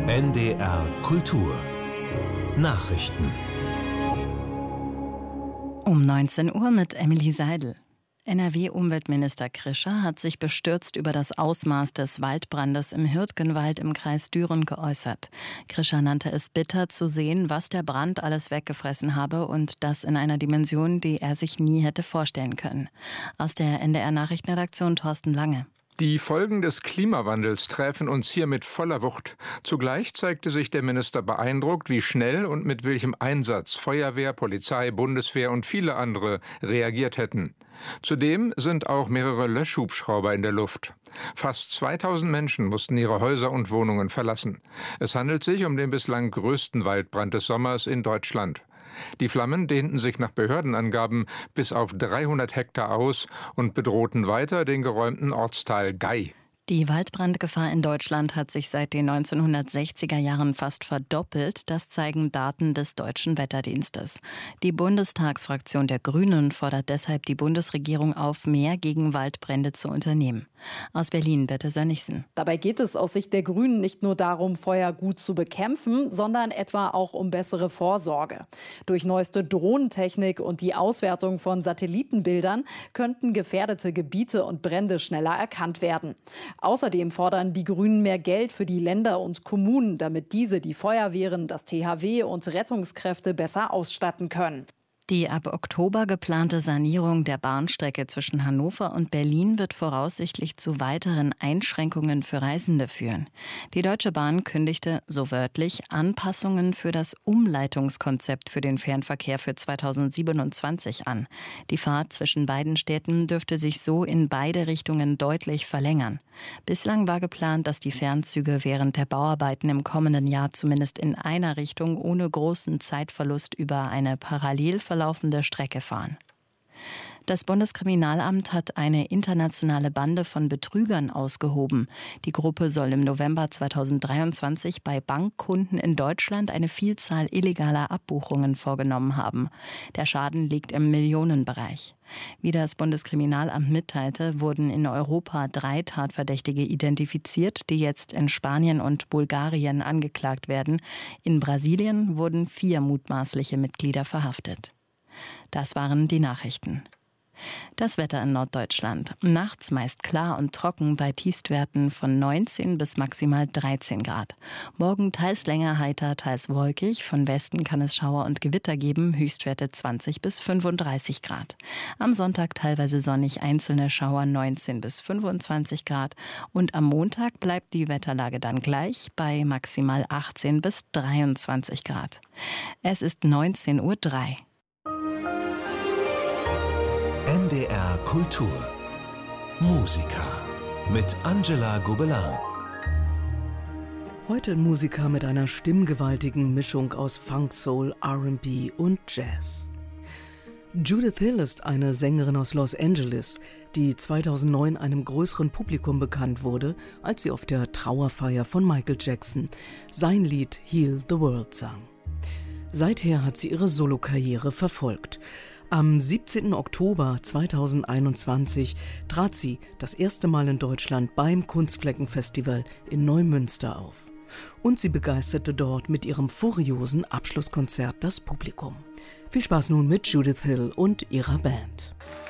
NDR Kultur Nachrichten Um 19 Uhr mit Emily Seidel. NRW-Umweltminister Krischer hat sich bestürzt über das Ausmaß des Waldbrandes im Hürtgenwald im Kreis Düren geäußert. Krischer nannte es bitter zu sehen, was der Brand alles weggefressen habe und das in einer Dimension, die er sich nie hätte vorstellen können. Aus der NDR-Nachrichtenredaktion Thorsten Lange. Die Folgen des Klimawandels treffen uns hier mit voller Wucht. Zugleich zeigte sich der Minister beeindruckt, wie schnell und mit welchem Einsatz Feuerwehr, Polizei, Bundeswehr und viele andere reagiert hätten. Zudem sind auch mehrere Löschhubschrauber in der Luft. Fast 2000 Menschen mussten ihre Häuser und Wohnungen verlassen. Es handelt sich um den bislang größten Waldbrand des Sommers in Deutschland. Die Flammen dehnten sich nach Behördenangaben bis auf 300 Hektar aus und bedrohten weiter den geräumten Ortsteil Gay. Die Waldbrandgefahr in Deutschland hat sich seit den 1960er Jahren fast verdoppelt. Das zeigen Daten des Deutschen Wetterdienstes. Die Bundestagsfraktion der Grünen fordert deshalb die Bundesregierung auf, mehr gegen Waldbrände zu unternehmen. Aus Berlin, Birte Sönnigsen. Dabei geht es aus Sicht der Grünen nicht nur darum, Feuer gut zu bekämpfen, sondern etwa auch um bessere Vorsorge. Durch neueste Drohnentechnik und die Auswertung von Satellitenbildern könnten gefährdete Gebiete und Brände schneller erkannt werden. Außerdem fordern die Grünen mehr Geld für die Länder und Kommunen, damit diese die Feuerwehren, das THW und Rettungskräfte besser ausstatten können. Die ab Oktober geplante Sanierung der Bahnstrecke zwischen Hannover und Berlin wird voraussichtlich zu weiteren Einschränkungen für Reisende führen. Die Deutsche Bahn kündigte, so wörtlich, Anpassungen für das Umleitungskonzept für den Fernverkehr für 2027 an. Die Fahrt zwischen beiden Städten dürfte sich so in beide Richtungen deutlich verlängern. Bislang war geplant, dass die Fernzüge während der Bauarbeiten im kommenden Jahr zumindest in einer Richtung ohne großen Zeitverlust über eine parallel verlaufende Strecke fahren. Das Bundeskriminalamt hat eine internationale Bande von Betrügern ausgehoben. Die Gruppe soll im November 2023 bei Bankkunden in Deutschland eine Vielzahl illegaler Abbuchungen vorgenommen haben. Der Schaden liegt im Millionenbereich. Wie das Bundeskriminalamt mitteilte, wurden in Europa 3 Tatverdächtige identifiziert, die jetzt in Spanien und Bulgarien angeklagt werden. In Brasilien wurden 4 mutmaßliche Mitglieder verhaftet. Das waren die Nachrichten. Das Wetter in Norddeutschland. Nachts meist klar und trocken bei Tiefstwerten von 19 bis maximal 13 Grad. Morgen teils länger heiter, teils wolkig. Von Westen kann es Schauer und Gewitter geben, Höchstwerte 20 bis 35 Grad. Am Sonntag teilweise sonnig, einzelne Schauer 19 bis 25 Grad. Und am Montag bleibt die Wetterlage dann gleich bei maximal 18 bis 23 Grad. Es ist 19:03 Uhr. NDR Kultur Musiker mit Angela Gobelin. Heute ein Musiker mit einer stimmgewaltigen Mischung aus Funk, Soul, R&B und Jazz. Judith Hill ist eine Sängerin aus Los Angeles, die 2009 einem größeren Publikum bekannt wurde, als sie auf der Trauerfeier von Michael Jackson sein Lied Heal the World sang. Seither hat sie ihre Solokarriere verfolgt. Am 17. Oktober 2021 trat sie das erste Mal in Deutschland beim Kunstfleckenfestival in Neumünster auf. Und sie begeisterte dort mit ihrem furiosen Abschlusskonzert das Publikum. Viel Spaß nun mit Judith Hill und ihrer Band.